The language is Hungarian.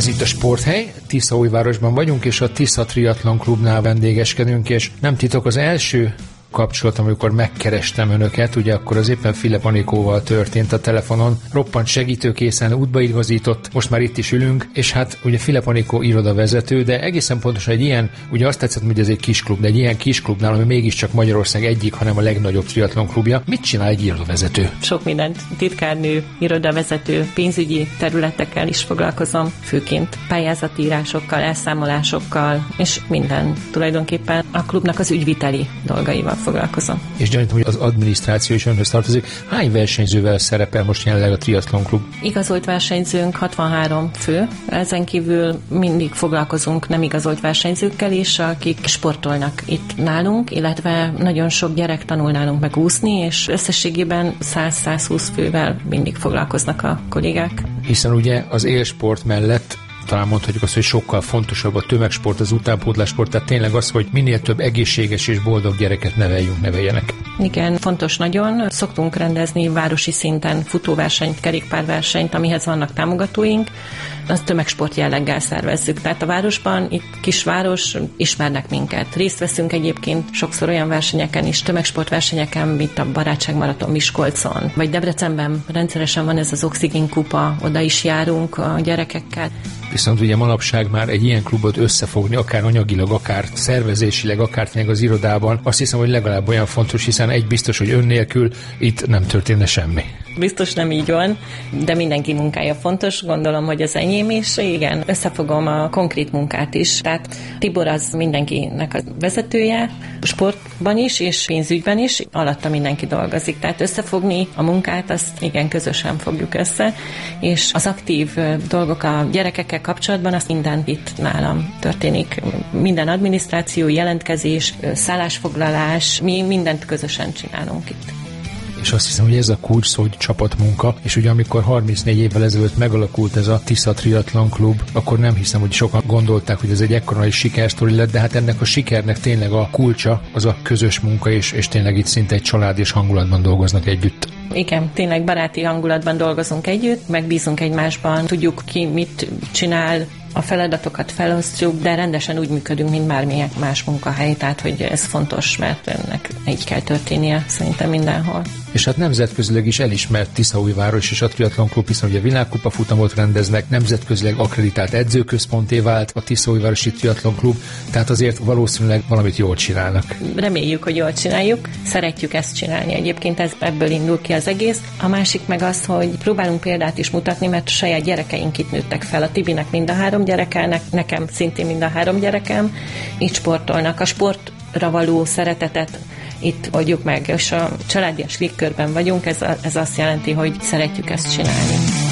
itt a Sporthely, Tiszaújvárosban vagyunk, és a Tisza Triathlon Klubnál vendégeskedünk, és nem titok, az első kapcsolat, amikor megkerestem önöket, ugye akkor az éppen Filip Anikóval történt a telefonon, roppant segítőkészen útbaigazított, most már itt is ülünk, és hát ugye Filip Anikó irodavezető, de egészen pontosan egy ilyen, ugye azt tetszett, hogy ez egy kis klub, de egy ilyen kis klubnál, ami mégiscsak Magyarország egyik, hanem a legnagyobb triatlon klubja, mit csinál egy irodavezető? Sok mindent, titkárnő, irodavezető, pénzügyi területekkel is foglalkozom, főként pályázatírásokkal, elszámolásokkal, és minden tulajdonképpen a klubnak az ügyviteli dolgaival foglalkozom. És gyanítom, hogy az adminisztráció is önhöz tartozik. Hány versenyzővel szerepel most jelenleg a Triathlon Klub? Igazolt versenyzőnk 63 fő. Ezen kívül mindig foglalkozunk nem igazolt versenyzőkkel is, akik sportolnak itt nálunk, illetve nagyon sok gyerek tanul nálunk meg úszni, és összességében 100-120 fővel mindig foglalkoznak a kollégák. Hiszen ugye az élsport mellett talán mondhatjuk azt, hogy sokkal fontosabb a tömegsport, az utánpótlássport, tehát tényleg az, hogy minél több egészséges és boldog gyereket neveljenek. Igen, fontos nagyon. Szoktunk rendezni városi szinten futóversenyt, kerékpárversenyt, amihez vannak támogatóink. Azt tömegsport jelleggel szervezzük. Tehát a városban, itt kisváros, ismernek minket. Részt veszünk egyébként sokszor olyan versenyeken is, tömegsportversenyeken, mint a Barátságmaraton Miskolcon. Vagy Debrecenben rendszeresen van ez az Oxigén kupa, oda is járunk a gyerekekkel. Viszont ugye manapság már egy ilyen klubot összefogni, akár anyagilag, akár szervezésileg, akár tényleg az irodában, azt hiszem, hogy legalább olyan fontos, hiszen egy biztos, hogy ön nélkül itt nem történne semmi. Biztos nem így van, de mindenki munkája fontos, gondolom, hogy az enyém is. Igen, összefogom a konkrét munkát is. Tehát Tibor az mindenkinek a vezetője, sportban is és pénzügyben is, alatta mindenki dolgozik. Tehát összefogni a munkát, azt igen, közösen fogjuk össze, és az aktív dolgok a gyerekekkel kapcsolatban, azt minden itt nálam történik. Minden adminisztráció, jelentkezés, szállásfoglalás, mi mindent közösen csinálunk itt. És azt hiszem, hogy ez a kulcs szó, hogy csapatmunka, és ugye amikor 34 évvel ezelőtt megalakult ez a Tisza Triathlon Klub, akkor nem hiszem, hogy sokan gondolták, hogy ez egy ekkora nagy sikersztori lett, de hát ennek a sikernek tényleg a kulcsa az a közös munka, és tényleg itt szinte egy család és hangulatban dolgoznak együtt. Igen, tényleg baráti hangulatban dolgozunk együtt, megbízunk egymásban, tudjuk ki mit csinál, a feladatokat felosztjuk, de rendesen úgy működünk, mint bármilyen más munkahely, tehát hogy ez fontos, mert ennek így kell történnie szerintem mindenhol. És hát nemzetközileg is elismert Tiszaújváros és a Triathlon Klub, hiszen ugye világkupa futamot rendeznek, nemzetközileg akkreditált edzőközponté vált a Tiszaújvárosi Triathlon Klub, tehát azért valószínűleg valamit jól csinálnak. Reméljük, hogy jól csináljuk, szeretjük ezt csinálni. Egyébként ebből indul ki az egész. A másik meg az, hogy próbálunk példát is mutatni, mert a saját gyerekeink itt nőttek fel. A Tibinek mind a 3 gyereke, nekem szintén mind a 3 gyerekem, így sportolnak. A sportra való szeretetet itt oldjuk meg, és a családias légkörben vagyunk, ez azt jelenti, hogy szeretjük ezt csinálni.